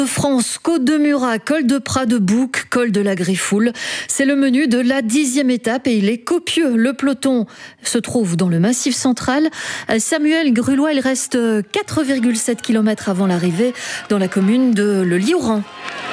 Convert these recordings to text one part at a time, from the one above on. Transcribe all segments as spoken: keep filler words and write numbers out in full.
de France, Côte de Murat, col de Prat de Bouc, col de la Griffoule. C'est le menu de la dixième étape et il est copieux. Le peloton se trouve dans le Massif central. Samuel Grulois, il reste quatre virgule sept kilomètres avant l'arrivée dans la commune de Le Liouran.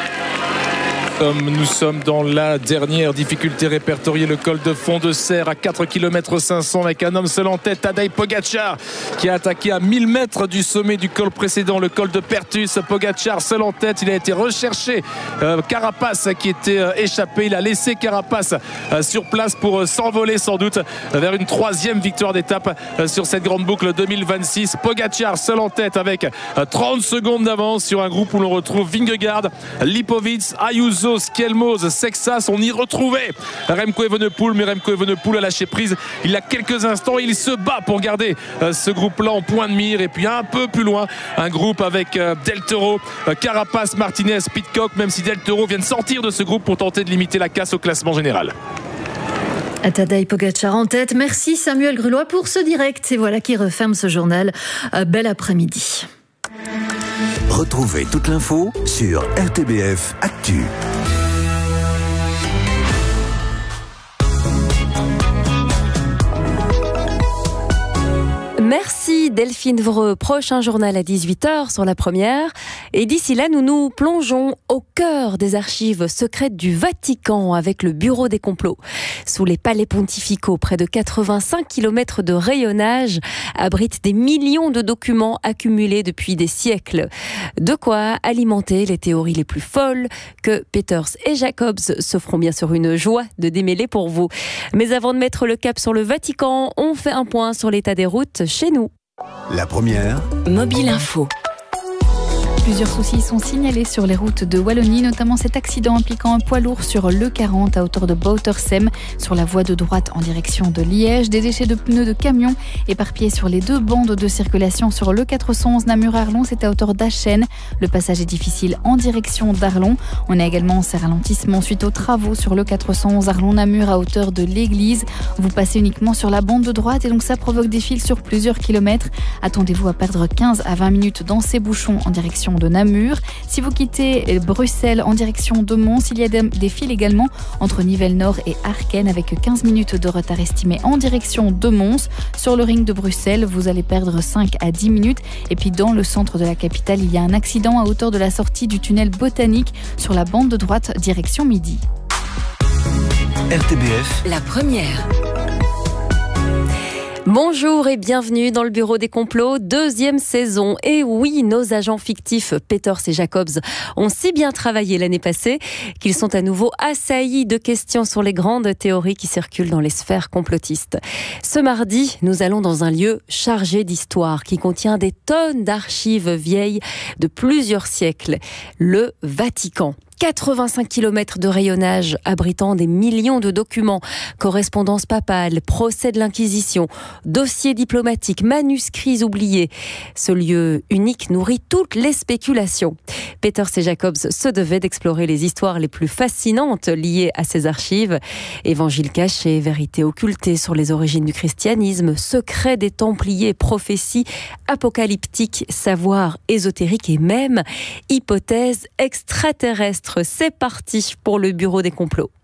Nous sommes dans la dernière difficulté répertoriée, le col de Fond de Serre à quatre virgule cinq kilomètres avec un homme seul en tête, Tadej Pogačar, qui a attaqué à mille mètres du sommet du col précédent, le col de Pertus. Pogačar seul en tête, il a été recherché. Euh, Carapace qui était euh, échappé, il a laissé Carapace euh, sur place pour euh, s'envoler sans doute vers une troisième victoire d'étape euh, sur cette grande boucle deux mille vingt-six. Pogačar seul en tête avec euh, trente secondes d'avance sur un groupe où l'on retrouve Vingegaard, Lipovic, Ayuso, Skelmos, Sexas. On y retrouvait Remco Evenepoel, mais Remco Evenepoel a lâché prise il y a quelques instants. Il se bat pour garder euh, ce groupe-là en point de mire. Et puis un peu plus loin, un groupe avec euh, Del Toro, euh, Carapace, Martinez, Pidcock, même si Del Toro vient de sortir de ce groupe pour tenter de limiter la casse au classement général. Tadej Pogačar en tête. Merci Samuel Grulois pour ce direct. Et voilà qui referme ce journal. Euh, bel après-midi. Retrouvez toute l'info sur R T B F Actu. Merci Delphine Vreux. Prochain journal à dix-huit heures sur la première. Et d'ici là, nous nous plongeons au cœur des archives secrètes du Vatican avec le bureau des complots. Sous les palais pontificaux, près de quatre-vingt-cinq kilomètres de rayonnage abritent des millions de documents accumulés depuis des siècles. De quoi alimenter les théories les plus folles que Peters et Jacobs se feront bien sûr une joie de démêler pour vous. Mais avant de mettre le cap sur le Vatican, on fait un point sur l'état des routes chez nous. La première, Mobile Info. Plusieurs soucis sont signalés sur les routes de Wallonie, notamment cet accident impliquant un poids lourd sur l'E quarante à hauteur de Boutersem, sur la voie de droite en direction de Liège. Des déchets de pneus de camions éparpillés sur les deux bandes de circulation sur l'E quatre cent onze Namur-Arlon, c'est à hauteur d'Achen. Le passage est difficile en direction d'Arlon. On a également ces ralentissements suite aux travaux sur l'E quatre cent onze Arlon-Namur à hauteur de l'église. Vous passez uniquement sur la bande de droite et donc ça provoque des files sur plusieurs kilomètres. Attendez-vous à perdre quinze à vingt minutes dans ces bouchons en direction de Namur. Si vous quittez Bruxelles en direction de Mons, il y a des files également entre Nivelles-Nord et Arken avec quinze minutes de retard estimé en direction de Mons. Sur le ring de Bruxelles, vous allez perdre cinq à dix minutes. Et puis dans le centre de la capitale, il y a un accident à hauteur de la sortie du tunnel Botanique sur la bande de droite direction Midi. R T B F, La première. Bonjour et bienvenue dans le bureau des complots, deuxième saison. Et oui, nos agents fictifs Peters et Jacobs ont si bien travaillé l'année passée qu'ils sont à nouveau assaillis de questions sur les grandes théories qui circulent dans les sphères complotistes. Ce mardi, nous allons dans un lieu chargé d'histoire qui contient des tonnes d'archives vieilles de plusieurs siècles, le Vatican. quatre-vingt-cinq kilomètres de rayonnage abritant des millions de documents, correspondances papales, procès de l'Inquisition, dossiers diplomatiques, manuscrits oubliés. Ce lieu unique nourrit toutes les spéculations. Peters et Jacobs se devaient d'explorer les histoires les plus fascinantes liées à ces archives. Évangiles cachés, vérités occultées sur les origines du christianisme, secrets des Templiers, prophéties apocalyptiques, savoirs ésotériques et même hypothèses extraterrestres. C'est parti pour le bureau des complots.